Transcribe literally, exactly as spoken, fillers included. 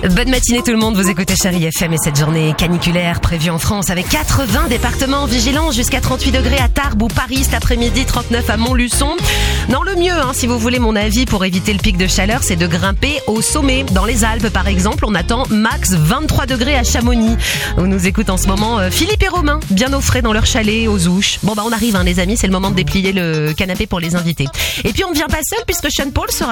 Bonne matinée tout le monde, vous écoutez Chérie F M et cette journée caniculaire prévue en France avec quatre-vingts départements vigilants jusqu'à trente-huit degrés à Tarbes ou Paris cet après-midi, trente-neuf à Montluçon. Non, le mieux, hein, si vous voulez mon avis pour éviter le pic de chaleur, c'est de grimper au sommet. Dans les Alpes par exemple, on attend max vingt-trois degrés à Chamonix. On nous écoute en ce moment euh, Philippe et Romain, bien au frais dans leur chalet aux Ouches. Bon bah on arrive hein, les amis, c'est le moment de déplier le canapé pour les invités. Et puis on ne vient pas seul puisque Sean Paul sera